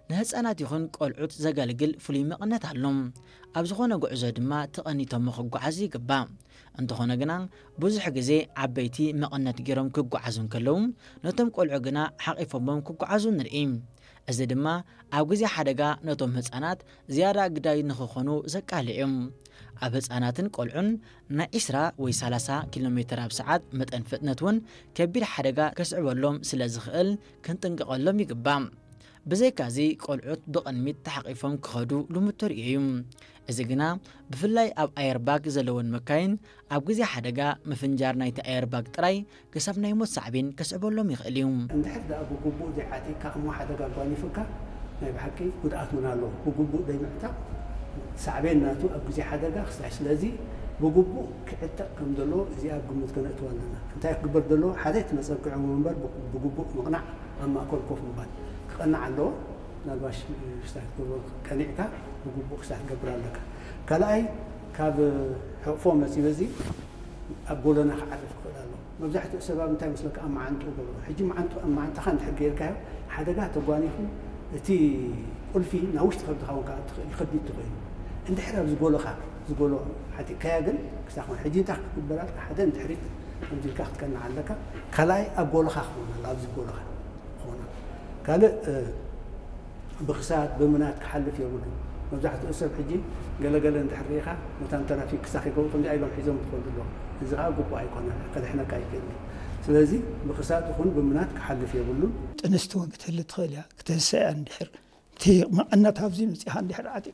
ንህፃናት ይኹን ቆልዑት ዘገልግል ፍሉይ መቕነት ኣሎም ኣብ ዝኾነ ጉዕዞ ድማ ተቐኒቶም ክጓዓዙ ይግባእ እንተኾነ ግና ብዙሕ ግዜ ዓበይቲ መቐነት ገይሮም ክጓዓዙ ከለዉ ነቶም ቆልዑ ግና ሓቒፎሞም ክጓዓዙ ንርኢ እዚ ድማ ኣብ ግዜ ሓደጋ ነቶም ህፃናት ዝያዳ ግዳይ ንኽኾኑ ዘቃልዕ ኣብ ህፃናትን ቆልዑን ናይ 20 ወይ 30 ኪሎ ሜትር ኣብ ሰዓት መጠን ፍጥነት እውን ከቢድ ሓደጋ ከስዕበሎም ስለ ዝኽእል ክንጥንቀቐሎም ይግባእ ብዘይካዚ ቆልዑት ብቕድሚት ተሓቒፎም ክኸዱ ልሙድ ተርእዩ እዚ ግና ብፍላይ ኣብ ኣየርባግ ዘለወን መካይን ኣብ ግዜ ሓደጋ ምፍንጃር ናይቲ ኣየርባግ ጥራይ ክሳብ ናይ ሞት ሳዕቤን ከስዕበሎም ይኽእል እዩ እንድሕር ዳ ብግቡእ ዘይዓጢካ እሞ ሓደጋ ጓኒፉካ ናይ ብሓቂ ጉድኣት እውን ኣለዎ ብግቡእ ዘይምዕታቕ ሳዕቤን ናቱ ኣብ ግዜ ሓደጋ ክስራሕ ስለዚ ብግቡእ ክዕጠቕ ከም ዘለዎ እዚ ኣብ ግምት ከነእትዎ ኣለና እንታይ ክግበር ዘለዎ ሓደ እቲ መፀንክዒ እምበር ብግቡእ ምቕናዕ ኣብ ማእከል ኮፍ ምባል ክቐናዕ ኣለዎ ናልባሽ ክሳብ ቀኒዕካ ብግቡእ ክሳብ ትገብር ኣለካ ካልኣይ ካብ ሕቕፎ መፂ በዚ ኣብ ጎለና ክዓርፍ ክኽእል ኣሎ መብዛሕትኡ ሰባት እንታይ መስለካ ኣብ መዓንጥኡ ገብሮ ሕጂ ኣብ መዓንጥኻ እንድሕር ጌርካዮ ሓደጋ ተጓኒፉ እቲ ቁልፊ ናብ ውሽጢ ከብድኻ እውን ከዓ ይኸዲድ ትኽእል እንድሕር ኣብ ዝጎሎ ሓቲእካያ ግን ክሳብ ሕጂ እንታይ ክትግበር ኣለካ ሓደ እንድሕሪት ከምዚልካ ክትቀንዕ ኣለካ ካልኣይ ኣብ ጎሎኻ ክኾን ኣሎ ኣብዚ ጎሎኻ ክኾና ካልእ ብክሳት ብምናት ክሓልፍ የብሉ መብዛሕትኡ ሰብ ሕጂ ገለገለ እንድሕር ሪኢኻ ሙታን ትራፊክ ክሳኽ ይገብሩ ከምዚ ኢሎም ሒዞም ትኸዱ ኣለዉ እዚ ከዓ ግቡእ ኣይኮነን ከድሕነካ ይክእል ስለዚ ብክሳት ይኹን ብምናት ክሓልፍ የብሉን ጥንስቲ እውን ክትህሊ ትኽእል እያ ክትህሰያ እንድሕር እቲ መቐነት ኣብዚ ምፅኢኻ እንድሕር ዓጢቕ